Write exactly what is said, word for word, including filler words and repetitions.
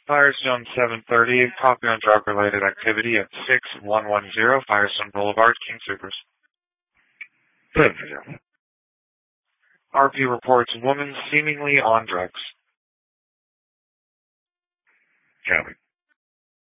Firestone seven thirty, copy on drug-related activity at six one one zero Firestone Boulevard, King Supers. seven zero. R P reports woman seemingly on drugs. Copy.